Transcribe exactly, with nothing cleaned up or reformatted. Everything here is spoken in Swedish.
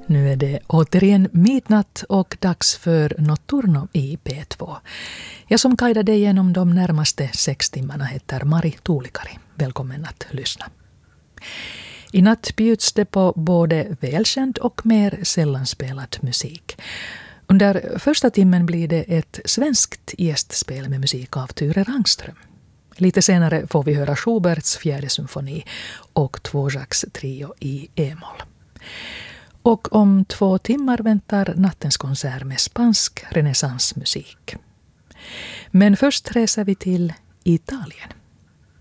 Nu är det återigen midnatt och dags för Notturno i P två. Jag som guidar dig genom de närmaste sex timmarna heter Mari Tuulikari. Välkommen att lyssna. I natt bjuds det på både välkänd och mer sällan spelad musik. Under första timmen blir det ett svenskt gästspel med musik av Ture Rangström. Lite senare får vi höra Schuberts fjärde symfoni och Dvořáks trio i e-moll. Och om två timmar väntar nattens konsert med spansk renässansmusik. Men först reser vi till Italien.